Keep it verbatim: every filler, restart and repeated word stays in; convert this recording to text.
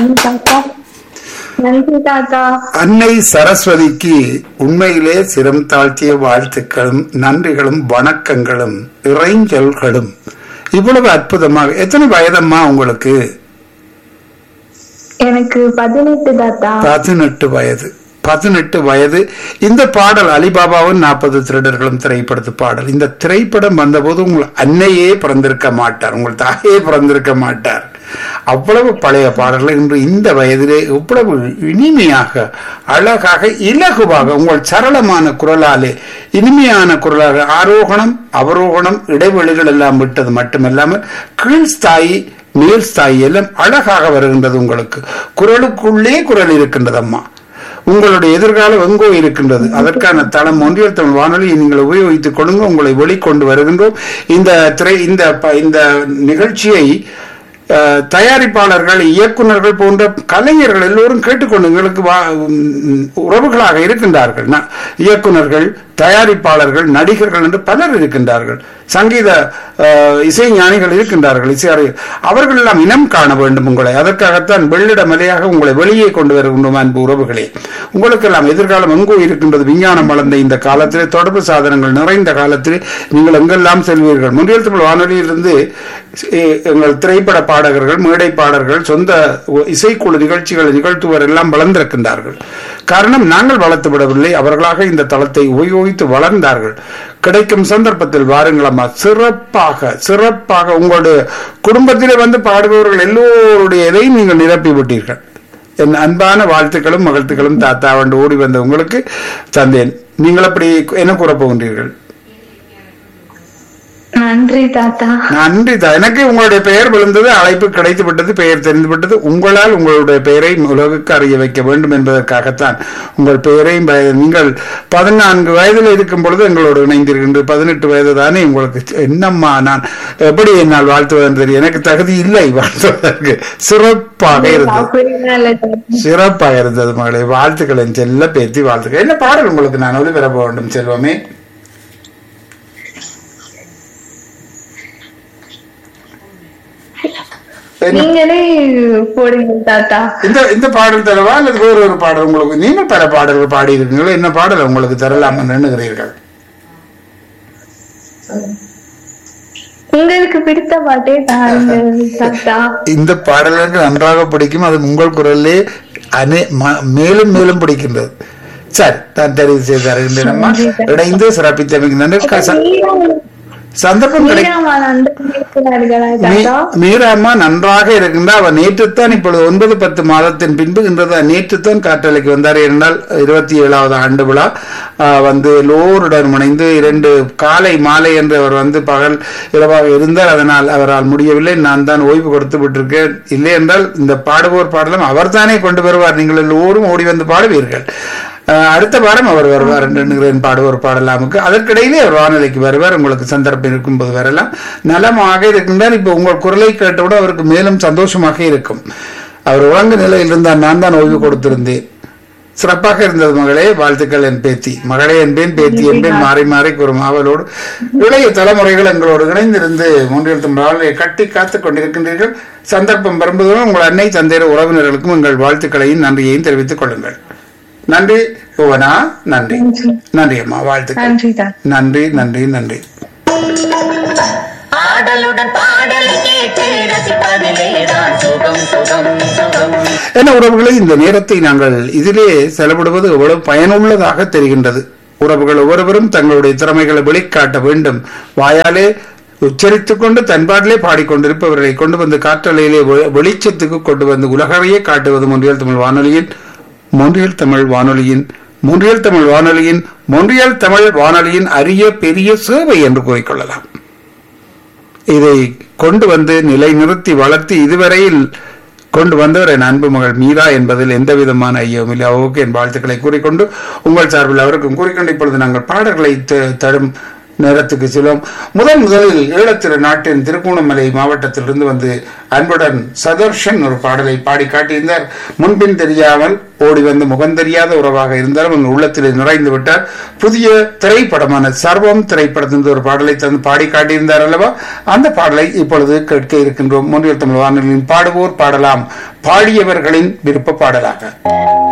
ம், தாத்தா. நன்றி தாத்தா. அன்னை சரஸ்வதிக்கு உண்மையிலே சிரம் தாழ்த்திய வாழ்த்துக்களும் நன்றிகளும் வணக்கங்களும் இறைஞ்சொல்களும். இவ்வளவு அற்புதமாக. எத்தனை வயதம்மா உங்களுக்கு? எனக்கு பதினெட்டு தாத்தா. பதினெட்டு வயது. பதினெட்டு வயது. இந்த பாடல் அலிபாபாவும் நாற்பது திருடர்களும் திரைப்படத்து பாடல். இந்த திரைப்படம் வந்தபோது உங்கள் அன்னையே பிறந்திருக்க மாட்டார், உங்கள் தாயே பிறந்திருக்க மாட்டார். அவ்வளவு பழைய பாடல்கள் இன்று இந்த வயதிலே இவ்வளவு இனிமையாக அழகாக இலகுவாக உங்கள் சரளமான குரலாலே இனிமையான குரலாக ஆரோகணம் அவரோகணம் இடைவெளிகள் எல்லாம் விட்டது மட்டுமல்லாமல் கீழ்ஸ்தாயி மேல் ஸ்தாயி எல்லாம் அழகாக வருகின்றது. உங்களுக்கு குரலுக்குள்ளே குரல் இருக்கின்றது அம்மா. உங்களுடைய எதிர்காலம் எங்கோ இருக்கின்றது. அதற்கான தளம் ஒன்றியல் தமிழ் வானொலியை நீங்கள் உபயோகித்துக் கொள்ளுங்க. உங்களை வெளிக்கொண்டு வருகின்றோம். இந்த திரை இந்த இந்த நிகழ்ச்சியை தயாரிப்பாளர்கள் இயக்குநர்கள் போன்ற கலைஞர்கள் எல்லோரும் கேட்டுக்கொண்டு எங்களுக்கு உறவுகளாக இருக்கின்றார்கள். இயக்குநர்கள் தயாரிப்பாளர்கள் நடிகர்கள் என்று பலர் இருக்கின்றார்கள். சங்கீத இசை ஞானிகள் இருக்கின்றார்கள். இசையாளர்கள் அவர்கள் எல்லாம் இனம் காண வேண்டும் உங்களை. அதற்காகத்தான் வெள்ளிட மலையாக உங்களை வெளியே கொண்டு வருகின்றோம் அன்பு உறவுகளே. உங்களுக்கெல்லாம் எதிர்காலம் எங்கோ இருக்கின்றது. விஞ்ஞானம் வளர்ந்த இந்த காலத்திலே தொடர்பு சாதனங்கள் நிறைந்த காலத்திலே நீங்கள் எங்கெல்லாம் செல்வீர்கள். முன்றியல் தமிழ் வானொலியிலிருந்து எங்கள் திரைப்பட பாடகர்கள் மேடை பாடகர்கள் சொந்த இசைக்குழு நிகழ்ச்சிகளை நிகழ்த்துவர் எல்லாம் வளர்ந்திருக்கின்றார்கள். காரணம் நாங்கள் வளர்த்து விடவில்லை, அவர்களாக இந்த தளத்தை உபயோகித்து வளர்ந்தார்கள். கிடைக்கும் சந்தர்ப்பத்தில் வாருங்களம்மா. சிறப்பாக சிறப்பாக உங்களுடைய குடும்பத்திலே வந்து பாடுபவர்கள் எல்லோருடைய இதையும் நீங்கள் நிரப்பி விட்டீர்கள். என் அன்பான வாழ்த்துக்களும் மகிழ்த்துக்களும் தாத்தா வந்து ஓடி வந்த உங்களுக்கு தந்தேன். நீங்கள் அப்படி என்ன கூற போகின்றீர்கள்? நன்றி தாத்தா. நன்றி தா. எனக்கு உங்களுடைய பெயர் விழுந்தது, அழைப்பு கிடைத்து விட்டது, பெயர் தெரிந்து விட்டது. உங்களால் உங்களுடைய பெயரை உலகுக்கு அறிய வைக்க வேண்டும் என்பதற்காகத்தான் உங்கள் பெயரையும். நீங்கள் பதினான்கு வயதில் இருக்கும் பொழுது எங்களோடு இணைந்திருக்கின்ற பதினெட்டு வயது தானே உங்களுக்கு. என்னம்மா நான் எப்படி என்னால் வாழ்த்துவதென்று தெரியும். எனக்கு தகுதி இல்லை வாழ்த்துவதற்கு. சிறப்பாக இருந்தது, சிறப்பாக இருந்தது மகளே. வாழ்த்துக்கள் என் செல்ல பேத்தி வாழ்த்துக்கள். என்ன பாடல் உங்களுக்கு நான் ஒளிபரப்ப வேண்டும் செல்வமே? நீங்களே போடுங்க தாத்தா. இந்த இந்த பாடல் தரவா அல்லது வேறு ஒரு பாடல் உங்களுக்கு? நீங்கள் பல பாடல்கள் பாடி இருக்கீங்களா? என்ன பாடல் உங்களுக்கு தரலாம் எண்ணுகிறீர்கள்? உங்களுக்கு பிடித்த பாட்டே தாத்தா. இந்த பாடல் எனக்கு நன்றாக பிடிக்கும். அது உங்கள் குரலே அனே மேலும் மேலும் பிடிக்கின்றது. சரி, நான் தெரிவு செய்து தருகின்றேன். இணைந்து சிறப்பித்தமைக்கு நன்றி. சந்தர்ப்பம் மீராமா நன்றாக இருக்கின்றார். அவர் நேற்றுத்தான் இப்பொழுது ஒன்பது பத்து மாதத்தின் பின்பு இன்றது நேற்றுத்தான் காற்றலைக்கு வந்தார். இரண்டால் இருபத்தி ஏழாவது ஆண்டு விழா வந்து எல்லோருடன் முனைந்து இரண்டு காலை மாலை என்று அவர் வந்து பகல் இரவாக இருந்தார். அதனால் அவரால் முடியவில்லை. நான் தான் ஓய்வு கொடுத்து விட்டிருக்கேன். இல்லை என்றால் இந்த பாடுவோர் பாடலும் அவர் தானே கொண்டு வருவார். நீங்கள் எல்லோரும் ஓடி வந்து பாடுவீர்கள். அடுத்த வாரம் அவர் வருவார் என்று பாடுவோர் பாடலாமுக்கு. அதற்கிடையிலே அவர் வானிலைக்கு வருவார். உங்களுக்கு சந்தர்ப்பம் இருக்கும்போது வரலாம். நலமாக இருக்கின்றார். இப்ப உங்கள் குரலை கேட்டவுடன் அவருக்கு மேலும் சந்தோஷமாக இருக்கும். அவர் உறங்கு நிலையில் இருந்தால் நான் தான் ஓய்வு கொடுத்திருந்தேன். சிறப்பாக இருந்தது மகளே. வாழ்த்துக்கள் என் பேத்தி. மகளே என்பேன், பேத்தி என்பேன், மாறி மாறி கூறும் ஆவலோடு இளைய தலைமுறைகள் எங்களோடு இணைந்திருந்து மூன்றில் தமிழை கட்டி காத்துக் கொண்டிருக்கின்றீர்கள். சந்தர்ப்பம் வரும்போது உங்கள் அன்னை தந்தையர் உறவினர்களுக்கும் எங்கள் வாழ்த்துக்களையும் நன்றியையும் தெரிவித்துக் கொள்ளுங்கள். நன்றி புவனா. நன்றி நன்றி அம்மா. வாழ்த்துக்கள். நன்றி நன்றி நன்றி. என்ன உறவுகளை, இந்த நேரத்தை நாங்கள் இதிலே செலவிடுவது எவ்வளவு பயனுள்ளதாக தெரிகின்றது. உறவுகள் ஒவ்வொருவரும் தங்களுடைய திறமைகளை வெளிக்காட்ட வேண்டும். வாயாலே உச்சரித்துக் கொண்டு தன்பாட்டிலே பாடிக்கொண்டிருப்பவர்களை கொண்டு வந்து காற்றலையிலே வெளிச்சத்துக்கு கொண்டு வந்து உலகறையே காட்டுவது மொன்றியல் தமிழ் வானொலியின் மொன்றியல் தமிழ் வானொலியின் மொன்றியல் தமிழ் வானொலியின் மொன்றியல் தமிழ் வானொலியின் அரிய பெரிய சேவை என்று கூறிக்கொள்ளலாம். இதை கொண்டு வந்து நிலை நிறுத்தி வளர்த்தி இதுவரையில் கொண்டு வந்தவர் என் அன்பு மகள் மீரா என்பதில் எந்த விதமான ஐயமும் இல்லை. அவருக்கு என் வாழ்த்துக்களை கூறிக்கொண்டு உங்கள் சார்பில் அவருக்கும் கூறிக்கொண்டு இப்பொழுது நாங்கள் பாடல்களை தரும் நேரத்துக்கு செல்வோம். முதன் முதலில் ஈழத்திரு நாட்டின் திருகோணமலை மாவட்டத்திலிருந்து வந்து அன்புடன் சதர்ஷன் ஒரு பாடலை பாடி காட்டியிருந்தார். முன்பின் தெரியாமல் ஓடி வந்து முகம் தெரியாத உறவாக இருந்தாலும் உங்கள் உள்ளத்தில் நிறைந்து விட்டார். புதிய திரைப்படமான சர்வம் திரைப்படத்திலிருந்து ஒரு பாடலை தந்து பாடி காட்டியிருந்தார் அல்லவா? அந்த பாடலை இப்பொழுது கேட்க இருக்கின்றோம். முன்னில் தமிழ் வானொலியின் பாடுவோர் பாடலாம் பாடியவர்களின் விருப்ப பாடலாக.